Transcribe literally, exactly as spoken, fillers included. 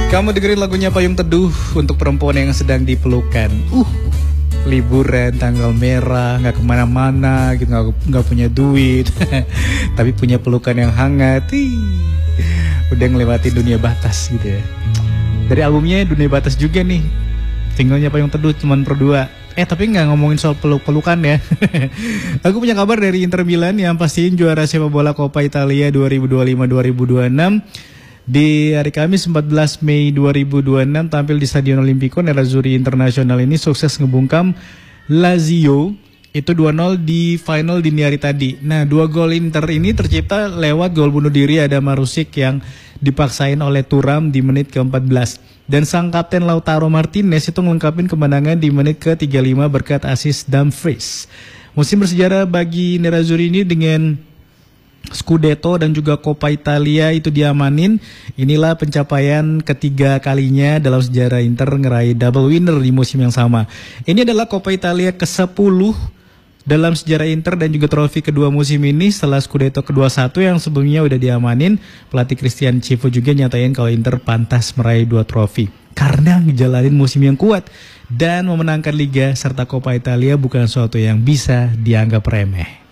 Kamu dengerin lagunya Payung Teduh untuk perempuan yang sedang dipelukan. Uh, liburan tanggal merah, nggak kemana-mana, gitu, nggak nggak punya duit, tapi punya pelukan yang hangat. Ih, udah ngelewatin dunia batas gitu ya. Dari albumnya Dunia Batas juga nih, singlenya Payung Teduh cuman berdua. Eh tapi nggak ngomongin soal peluk-pelukan ya. Aku punya kabar dari Inter Milan yang pastiin juara sepak bola Coppa Italia dua ribu dua puluh lima dua ribu dua puluh enam. Di hari Kamis empat belas Mei dua ribu dua puluh enam tampil di Stadion Olimpico Nerazzurri Internasional ini sukses ngebungkam Lazio itu dua nol di final dini hari tadi. Nah, dua gol Inter ini tercipta lewat gol bunuh diri Adama Marusic yang dipaksain oleh Thuram di menit ke empat belas. Dan sang kapten Lautaro Martinez itu ngelengkapin kemenangan di menit ke tiga puluh lima berkat asis Dumfries. Musim bersejarah bagi Nerazzurri ini dengan Scudetto dan juga Coppa Italia itu diamanin. Inilah pencapaian ketiga kalinya dalam sejarah Inter ngeraih double winner di musim yang sama. Ini adalah Coppa Italia ke sepuluh dalam sejarah Inter dan juga trofi kedua musim ini setelah Scudetto kedua satu yang sebelumnya udah diamanin. Pelatih Christian Cifu juga nyatain kalau Inter pantas meraih dua trofi karena ngejalanin musim yang kuat dan memenangkan Liga serta Coppa Italia bukan sesuatu yang bisa dianggap remeh.